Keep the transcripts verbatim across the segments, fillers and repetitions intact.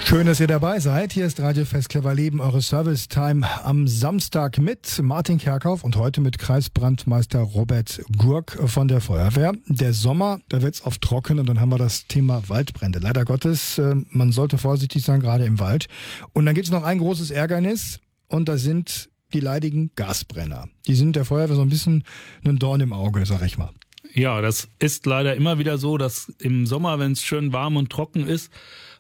Schön, dass ihr dabei seid. Hier ist Radio Fest Clever Leben, eure Service-Time am Samstag mit Martin Kerkhoff und heute mit Kreisbrandmeister Robert Gurk von der Feuerwehr. Der Sommer, da wird's oft trocken und dann haben wir das Thema Waldbrände. Leider Gottes, man sollte vorsichtig sein, gerade im Wald. Und dann gibt's noch ein großes Ärgernis und das sind die leidigen Gasbrenner. Die sind der Feuerwehr so ein bisschen ein Dorn im Auge, sag ich mal. Ja, das ist leider immer wieder so, dass im Sommer, wenn es schön warm und trocken ist,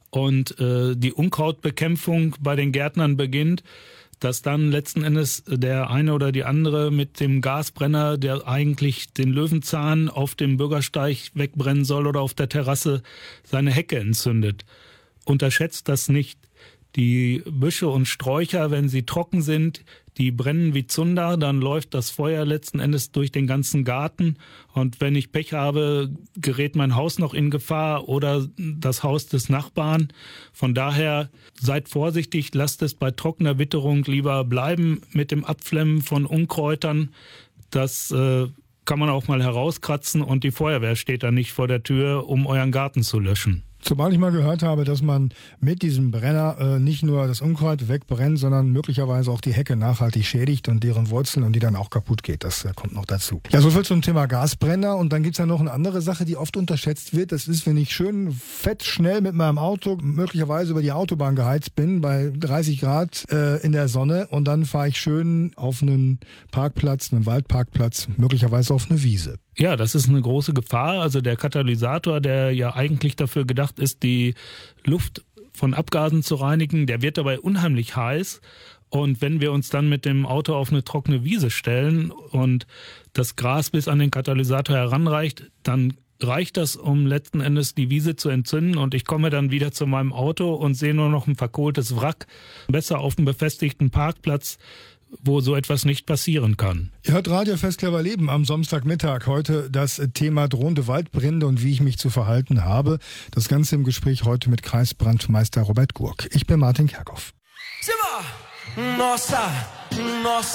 und äh, die Unkrautbekämpfung bei den Gärtnern beginnt, dass dann letzten Endes der eine oder die andere mit dem Gasbrenner, der eigentlich den Löwenzahn auf dem Bürgersteig wegbrennen soll oder auf der Terrasse, seine Hecke entzündet. Unterschätzt das nicht. Die Büsche und Sträucher, wenn sie trocken sind, die brennen wie Zunder, dann läuft das Feuer letzten Endes durch den ganzen Garten. Und wenn ich Pech habe, gerät mein Haus noch in Gefahr oder das Haus des Nachbarn. Von daher seid vorsichtig, lasst es bei trockener Witterung lieber bleiben mit dem Abflemmen von Unkräutern. Das äh, kann man auch mal herauskratzen und die Feuerwehr steht da nicht vor der Tür, um euren Garten zu löschen. Zumal ich mal gehört habe, dass man mit diesem Brenner äh, nicht nur das Unkraut wegbrennt, sondern möglicherweise auch die Hecke nachhaltig schädigt und deren Wurzeln und die dann auch kaputt geht. Das äh, kommt noch dazu. Ja, soviel zum Thema Gasbrenner. Und dann gibt's ja noch eine andere Sache, die oft unterschätzt wird. Das ist, wenn ich schön fett schnell mit meinem Auto möglicherweise über die Autobahn geheizt bin, bei dreißig Grad äh, in der Sonne und dann fahre ich schön auf einen Parkplatz, einen Waldparkplatz, möglicherweise auf eine Wiese. Ja, das ist eine große Gefahr. Also der Katalysator, der ja eigentlich dafür gedacht ist, die Luft von Abgasen zu reinigen, der wird dabei unheimlich heiß. Und wenn wir uns dann mit dem Auto auf eine trockene Wiese stellen und das Gras bis an den Katalysator heranreicht, dann reicht das, um letzten Endes die Wiese zu entzünden und ich komme dann wieder zu meinem Auto und sehe nur noch ein verkohltes Wrack. Besser auf einem befestigten Parkplatz, wo so etwas nicht passieren kann. Ihr hört Radio Fest Clever Leben am Samstagmittag. Heute das Thema drohende Waldbrände und wie ich mich zu verhalten habe. Das Ganze im Gespräch heute mit Kreisbrandmeister Robert Gurk. Ich bin Martin Kerkhoff. Nossa, nossa.